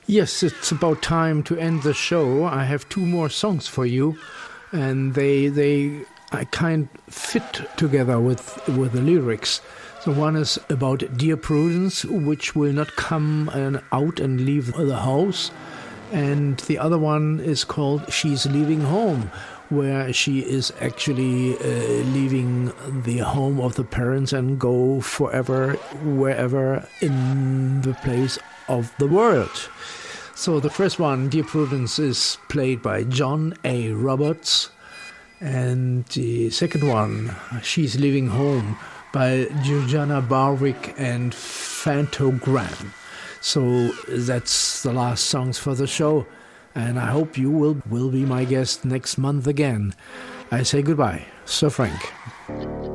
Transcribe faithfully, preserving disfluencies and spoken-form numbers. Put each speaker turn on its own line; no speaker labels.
Yes, it's about time to end the show. I have two more songs for you, and they they I kind fit together with with the lyrics. So one is about Dear Prudence, which will not come uh, out and leave the house, and the other one is called She's Leaving Home, where she is actually uh, leaving the home of the parents and go forever wherever in the place of the world. So the first one, Dear Prudence, is played by John A. Roberts, and the second one, She's Leaving Home, by Georgiana Barwick and Phantogram. So that's the last songs for the show, and I hope you will will be my guest next month again. I say goodbye, Sir Frank.